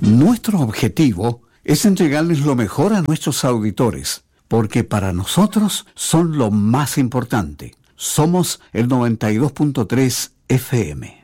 Nuestro objetivo es entregarles lo mejor a nuestros auditores, porque para nosotros son lo más importante. Somos el 92.3 FM.